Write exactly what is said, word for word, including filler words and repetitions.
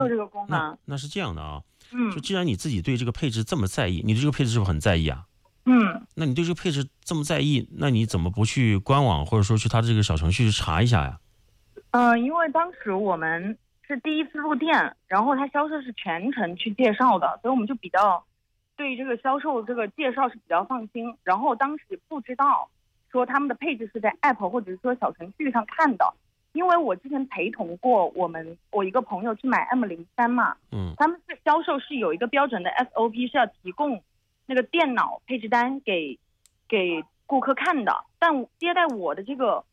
有这个功能。 那那是这样的啊， 嗯， 就既然你自己对这个配置这么在意，你对这个配置是不是很在意啊？ 嗯， 那你对这个配置这么在意，那你怎么不去官网或者说去他的这个小程序去查一下呀？ 嗯、呃，因为当时我们是第一次入店，然后他销售是全程去介绍的，所以我们就比较对这个销售这个介绍是比较放心。然后当时不知道说他们的配置是在 App 或者是说小程序上看的，因为我之前陪同过我们我一个朋友去买 M 零三嘛， 嗯， 他们是销售是有一个标准的 S O P 是要提供那个电脑配置单给给顾客看的，但接待我的这个